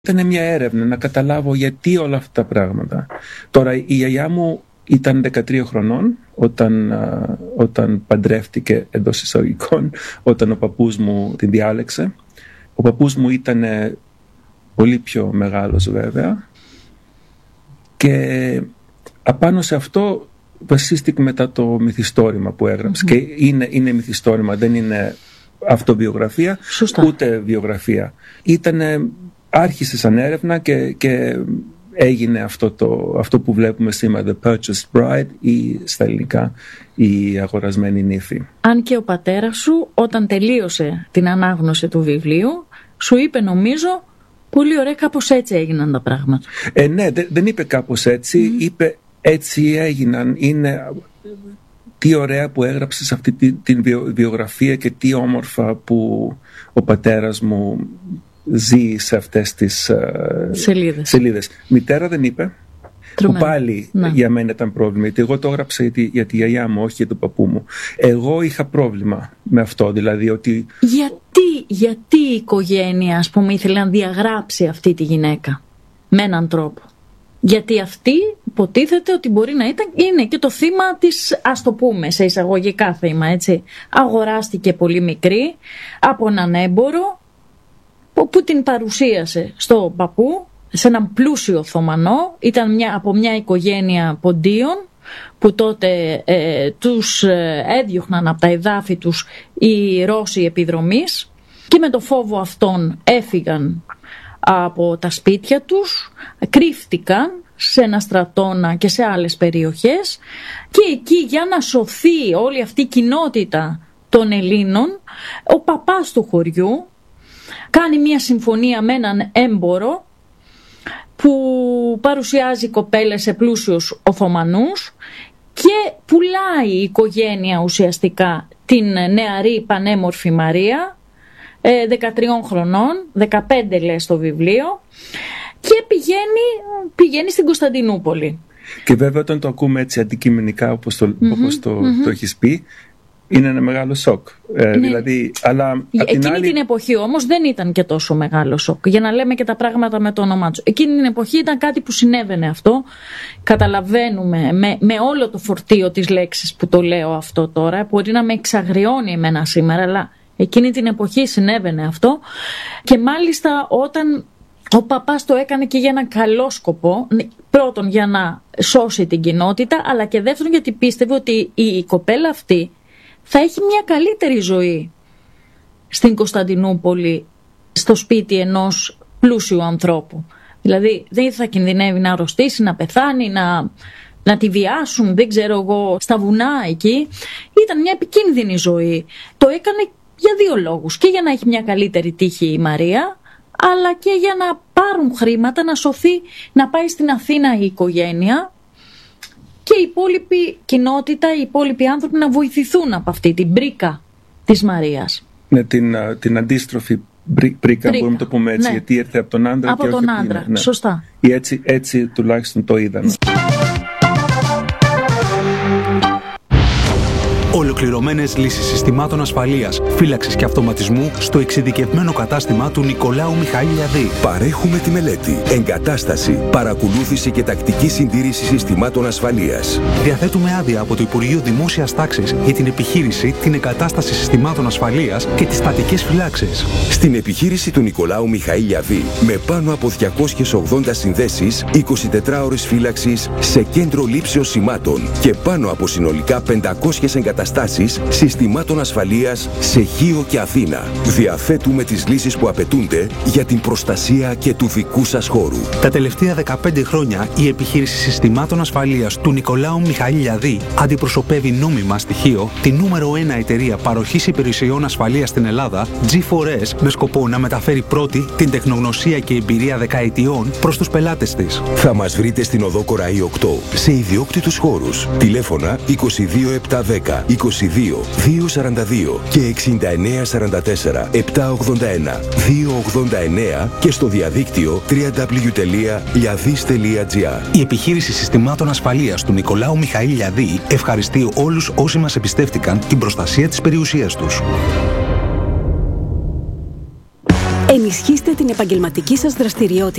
Ήταν μια έρευνα να καταλάβω γιατί όλα αυτά τα πράγματα. Τώρα η γιαγιά μου ήταν 13 χρονών όταν παντρεύτηκε, εντός εισαγωγικών, όταν ο παππούς μου την διάλεξε. Ο παππούς μου ήταν πολύ πιο μεγάλος βέβαια και απάνω σε αυτό βασίστηκε μετά το μυθιστόρημα που έγραψε. Και είναι μυθιστόρημα, δεν είναι αυτοβιογραφία. Σωστά. Ούτε βιογραφία. Άρχισε σαν έρευνα και έγινε αυτό που βλέπουμε σήμερα, The Purchased Bride, ή στα ελληνικά η αγορασμένη νύφη. Αν και ο πατέρας σου όταν τελείωσε την ανάγνωση του βιβλίου σου είπε, νομίζω, πολύ ωραία, κάπως έτσι έγιναν τα πράγματα. Ναι, δεν είπε κάπως έτσι, είπε έτσι έγιναν. Τι ωραία που έγραψες αυτή την βιογραφία και τι όμορφα που ο πατέρας μου ζει σε αυτές τις σελίδες. Μητέρα δεν είπε, που πάλι για μένα ήταν πρόβλημα, γιατί εγώ το έγραψα για τη γιαγιά μου, όχι για τον παππού μου. Εγώ είχα πρόβλημα με αυτό, δηλαδή ότι... Γιατί η οικογένεια, ας πούμε, ήθελε να διαγράψει αυτή τη γυναίκα με έναν τρόπο? Γιατί αυτή υποτίθεται ότι μπορεί να είναι και το θύμα της, ας το πούμε, σε εισαγωγικά θύμα, έτσι. Αγοράστηκε πολύ μικρή από έναν έμπορο που την παρουσίασε στον παππού, σε έναν πλούσιο Οθωμανό. Ήταν από μια οικογένεια ποντίων που τότε τους έδιωχναν από τα εδάφη τους οι Ρώσοι επιδρομείς, και με το φόβο αυτόν έφυγαν από τα σπίτια τους, κρύφτηκαν σε ένα στρατόνα και σε άλλες περιοχές, και εκεί, για να σωθεί όλη αυτή η κοινότητα των Ελλήνων, ο παπάς του χωριού κάνει μια συμφωνία με έναν έμπορο που παρουσιάζει κοπέλες σε πλούσιους Οθωμανούς και πουλάει η οικογένεια ουσιαστικά την νεαρή πανέμορφη Μαρία, 13 χρονών, 15 λέει στο βιβλίο, και πηγαίνει στην Κωνσταντινούπολη. Και βέβαια όταν το ακούμε έτσι αντικειμενικά όπως το έχεις πει, είναι ένα μεγάλο σοκ. Δηλαδή, αλλά την εποχή όμως δεν ήταν και τόσο μεγάλο σοκ, για να λέμε και τα πράγματα με το όνομά τους. Εκείνη την εποχή ήταν κάτι που συνέβαινε αυτό. Καταλαβαίνουμε με όλο το φορτίο της λέξης που το λέω αυτό τώρα, μπορεί να με εξαγριώνει εμένα σήμερα, αλλά εκείνη την εποχή συνέβαινε αυτό. Και μάλιστα όταν ο παπάς το έκανε και για έναν καλό σκοπό, πρώτον για να σώσει την κοινότητα, αλλά και δεύτερον γιατί πίστευε ότι η κοπέλα αυτή θα έχει μια καλύτερη ζωή στην Κωνσταντινούπολη, στο σπίτι ενός πλούσιου ανθρώπου. Δηλαδή δεν θα κινδυνεύει να αρρωστήσει, να πεθάνει, να τη βιάσουν, δεν ξέρω εγώ, στα βουνά εκεί. Ήταν μια επικίνδυνη ζωή. Το έκανε για δύο λόγους. Και για να έχει μια καλύτερη τύχη η Μαρία, αλλά και για να πάρουν χρήματα, να σωθεί, να πάει στην Αθήνα η οικογένεια και η υπόλοιπη κοινότητα, οι υπόλοιποι άνθρωποι να βοηθηθούν από αυτή την πρίκα της Μαρίας. Ναι, την αντίστροφη πρίκα, μπορούμε να το πούμε έτσι, γιατί ήρθε από τον άντρα. Από τον άντρα, σωστά. Ή έτσι τουλάχιστον το είδαμε. Ολοκληρωμένες λύσεις συστημάτων ασφαλείας, φύλαξης και αυτοματισμού στο εξειδικευμένο κατάστημα του Νικολάου Μιχαήλιαδη. Παρέχουμε τη μελέτη, εγκατάσταση, παρακολούθηση και τακτική συντήρηση συστημάτων ασφαλείας. Διαθέτουμε άδεια από το Υπουργείο Δημόσιας Τάξης για την επιχείρηση, την εγκατάσταση συστημάτων ασφαλείας και τις στατικές φυλάξεις. Στην επιχείρηση του Νικολάου Μιχαήλιαδη, με πάνω από 280 συνδέσεις, 24 ώρες φύλαξης σε κέντρο λήψεως σημάτων και πάνω από συνολικά 500 εγκαταστάσεις συστημάτων ασφαλείας σε Χίο και Αθήνα. Διαθέτουμε τις λύσεις που απαιτούνται για την προστασία και του δικού σας χώρου. Τα τελευταία 15 χρόνια η επιχείρηση συστημάτων ασφαλείας του Νικολάου Μιχαήλιαδη αντιπροσωπεύει νόμιμα στη Χίο τη νούμερο 1 εταιρεία παροχής υπηρεσιών ασφαλείας στην Ελλάδα, G4S, με σκοπό να μεταφέρει πρώτη την τεχνογνωσία και εμπειρία δεκαετιών προς τους πελάτες της. Θα μας βρείτε στην οδό Κοραή 8 σε ιδιόκτητους χώρους. Τηλέφωνα 22710 22 242 και 6944 781 289 και στο διαδίκτυο www.liadis.gr. Η επιχείρηση συστημάτων ασφαλείας του Νικολάου Μιχαήλιαδη ευχαριστεί όλους όσοι μας εμπιστεύτηκαν την προστασία της περιουσίας τους. ενισχύστε την επαγγελματική σας δραστηριότητα